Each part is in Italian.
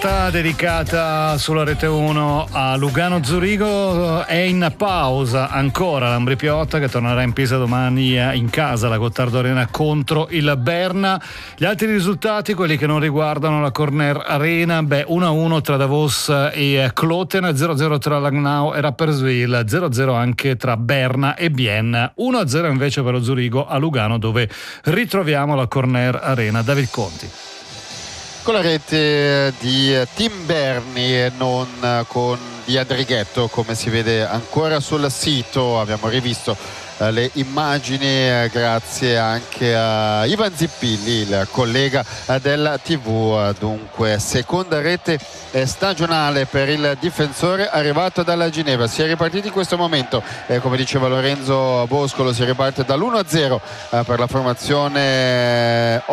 Dedicata sulla rete 1 a Lugano Zurigo. È in pausa ancora l'Ambri Piotta, che tornerà in pista domani in casa alla Gottardo Arena contro il Berna. Gli altri risultati, quelli che non riguardano la Corner Arena: 1-1 tra Davos e Kloten, 0-0 tra Langnau e Rapperswil, 0-0 anche tra Berna e Bienne, 1-0 invece per lo Zurigo a Lugano, dove ritroviamo la Corner Arena. David Conti. Con la rete di Tim Berni e non con di Andrighetto, come si vede ancora sul sito. Abbiamo rivisto le immagini grazie anche a Ivan Zippilli, il collega del TV. Dunque, seconda rete stagionale per il difensore arrivato dalla Ginevra. Si è ripartiti in questo momento, come diceva Lorenzo Boscolo, si riparte dall'1-0 per la formazione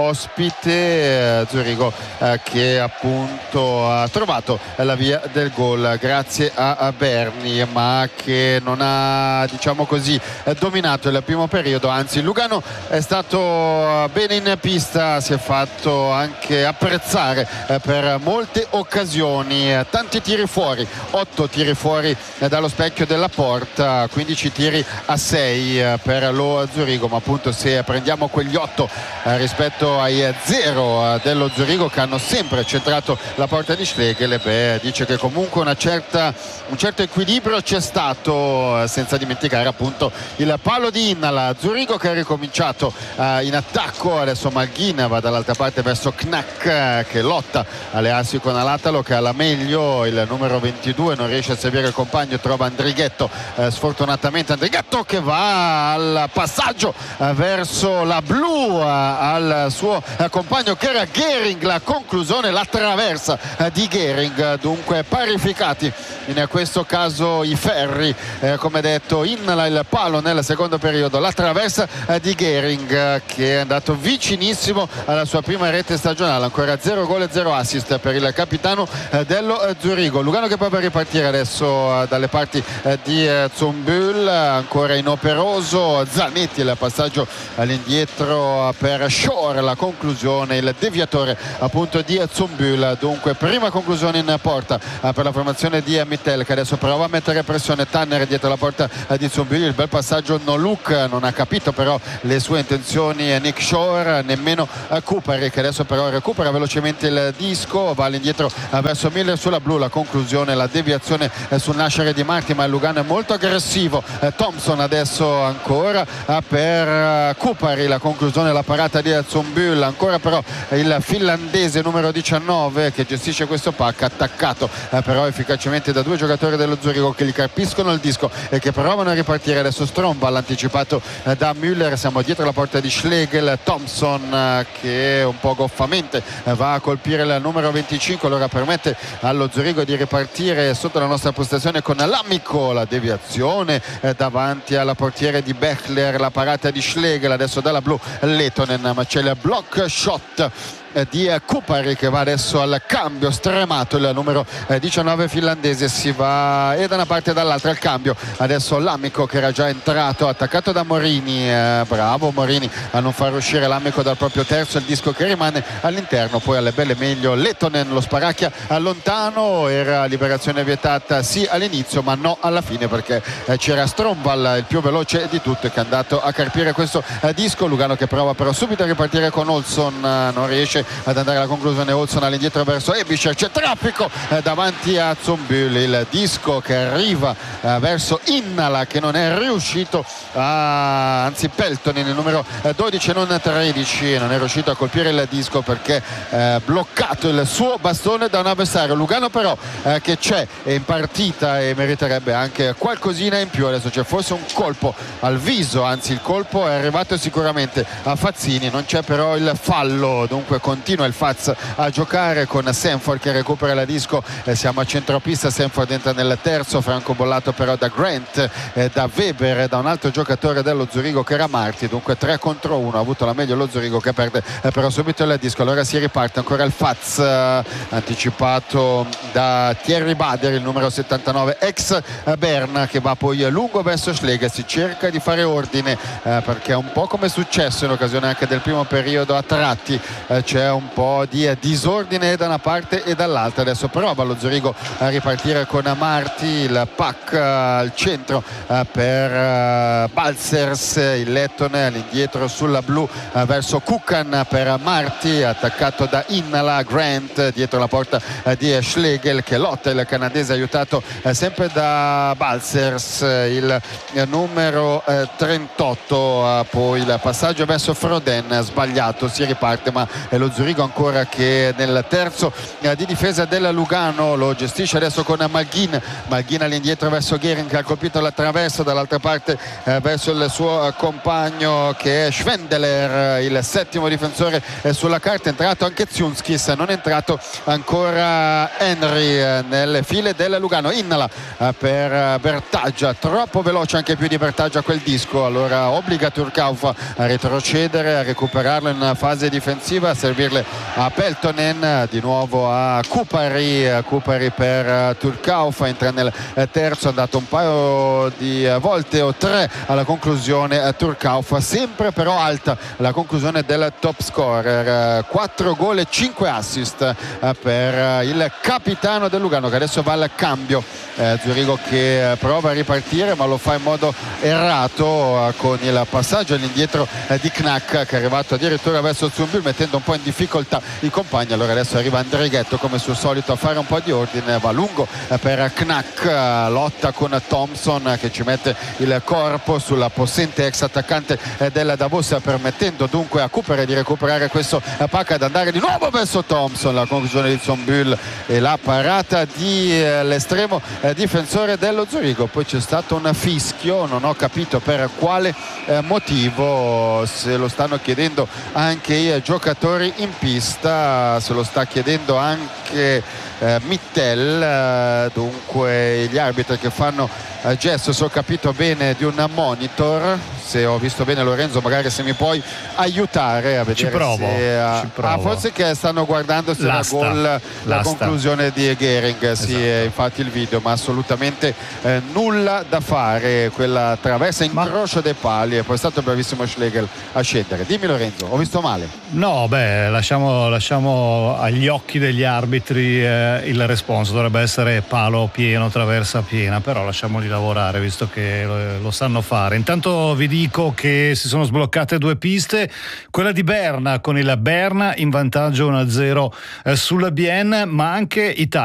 ospite. Zurigo che appunto ha trovato la via del gol grazie a Berni, ma che non ha, diciamo così, dominato il primo periodo. Anzi, Lugano è stato bene in pista, si è fatto anche apprezzare per molte occasioni, tanti tiri fuori, 8 tiri fuori dallo specchio della porta, 15 tiri a 6 per lo Zurigo, ma appunto se prendiamo quegli 8 rispetto ai 0 dello Zurigo, che hanno sempre centrato la porta di Schlegel, dice che comunque un certo equilibrio c'è stato, senza dimenticare appunto il palo di Innala. Zurigo che ha ricominciato in attacco, adesso Malghin va dall'altra parte verso Knack, che lotta alle assi con Alatalo, che ha la meglio, il numero 22 non riesce a servire il compagno, trova Andrighetto, sfortunatamente Andrighetto che va al passaggio verso la blu al suo compagno che era Gehring. La conclusione, la traversa di Gehring, dunque parificati in questo caso i ferri, come detto Innala il palo nel secondo periodo, la traversa di Gehring che è andato vicinissimo alla sua prima rete stagionale. Ancora 0 gol e 0 assist per il capitano dello Zurigo. Lugano che prova a ripartire adesso dalle parti di Zumbühl, ancora inoperoso Zanetti, il passaggio all'indietro per Shore, la conclusione, il deviatore appunto di Zumbühl. Dunque prima conclusione in porta per la formazione di Mittel, che adesso prova a mettere pressione. Tanner dietro la porta di Zumbühl, il bel passaggio Noluk, non ha capito però le sue intenzioni Nick Shore, nemmeno Cooper, che adesso però recupera velocemente il disco, va all'indietro verso Miller sulla blu, la conclusione, la deviazione sul nascere di Marti, ma il Lugano è molto aggressivo. Thompson adesso ancora per Cooper, la conclusione, la parata di Zumbühl, ancora però il finlandese numero 19 che gestisce questo pack, attaccato però efficacemente da due giocatori dello Zurigo che gli carpiscono il disco e che provano a ripartire. Adesso Stromba anticipato da Müller, siamo dietro la porta di Schlegel. Thompson che un po' goffamente va a colpire il numero 25, allora permette allo Zurigo di ripartire sotto la nostra postazione con l'Amico, la deviazione davanti alla portiere di Bechler, la parata di Schlegel, adesso dalla blu Letonen, ma c'è il block shot di Cooper che va adesso al cambio, stremato il numero 19 finlandese, si va e da una parte e dall'altra al cambio. Adesso l'Amico che era già entrato, attaccato da Morini, bravo Morini a non far uscire l'Amico dal proprio terzo, il disco che rimane all'interno. Poi alle belle meglio Letonen, lo sparacchia lontano, era liberazione vietata sì all'inizio ma no alla fine, perché c'era Strombal, il più veloce di tutti, che è andato a carpire questo disco. Lugano che prova però subito a ripartire con Olsson, non riesce ad andare alla conclusione. Olsson all'indietro verso Ebischer, c'è traffico davanti a Zumbühl, il disco che arriva verso Innala che non è riuscito anzi Peltonen, il numero 12 non 13, non è riuscito a colpire il disco perché bloccato il suo bastone da un avversario. Lugano però che c'è in partita e meriterebbe anche qualcosina in più. Adesso c'è forse un colpo al viso, anzi il colpo è arrivato sicuramente a Fazzini, non c'è però il fallo, dunque continua il Faz a giocare con Sanford che recupera la disco. Siamo a centropista, Sanford entra nel terzo, francobollato però da Grant, da Weber, da un altro giocatore dello Zurigo che era Marti, dunque 3 contro 1, ha avuto la meglio lo Zurigo che perde però subito il disco. Allora si riparte, ancora il Faz anticipato da Thierry Bader, il numero 79 ex Berna, che va poi lungo verso Schlegel, si cerca di fare ordine perché è un po' come è successo in occasione anche del primo periodo a tratti, c'è c'è un po' di disordine da una parte e dall'altra. Adesso prova lo Zurigo a ripartire con Marti, il pack al centro per Balcers, il lettone all'indietro sulla blu verso Kukan per Marti, attaccato da Innala. Grant dietro la porta di Schlegel che lotta, il canadese aiutato sempre da Balcers, il numero 38. Poi il passaggio verso Froden sbagliato, si riparte, ma è lo Zurigo ancora che nel terzo di difesa del Lugano lo gestisce adesso con Malghin all'indietro verso Gehring che ha colpito la traversa, dall'altra parte verso il suo compagno che è Schwendeler, il settimo difensore sulla carta. È entrato anche Zunskis, non è entrato ancora Henry nelle file del Lugano. Innala per Bertaggia, troppo veloce anche più di Bertaggia quel disco, allora obbliga Turkauf a retrocedere, a recuperarlo in fase difensiva, a servirle a Peltonen, di nuovo a Kupari per Turkauf. Entra nel terzo, è andato un paio di volte o tre alla conclusione Turkauf, sempre però alta la conclusione del top scorer, 4 gol e 5 assist per il capitano del Lugano che adesso va al cambio. Zurigo che prova a ripartire ma lo fa in modo errato con il passaggio all'indietro di Knack che è arrivato addirittura verso Zumbül mettendo un po' in difficoltà i compagni. Allora adesso arriva Andrighetto come sul solito a fare un po' di ordine, va lungo per Knack, lotta con Thompson che ci mette il corpo sulla possente ex attaccante del Davos, permettendo dunque a Cooper di recuperare questo pack ad andare di nuovo verso Thompson. La conclusione di Zumbül e la parata di l'estremo difensore dello Zurigo. Poi c'è stato un fischio, non ho capito per quale motivo, se lo stanno chiedendo anche i giocatori in pista, se lo sta chiedendo anche Mittel, dunque gli arbitri che fanno gesto, se ho capito bene, di un monitor. Se ho visto bene, Lorenzo, magari se mi puoi aiutare a vedere. Ci provo. Forse che stanno guardando se era gol la conclusione di Gehring. Esatto. Sì, infatti il video, ma assolutamente nulla da fare, quella traversa, incrocio dei pali, e poi è stato bravissimo Schlegel a scendere. Dimmi Lorenzo, ho visto male? No, lasciamo agli occhi degli arbitri il responso, dovrebbe essere palo pieno, traversa piena, però lasciamoli lavorare visto che lo sanno fare. Intanto vi dico che si sono sbloccate 2 piste, quella di Berna con il Berna in vantaggio 1-0 sulla Bienne, ma anche Italia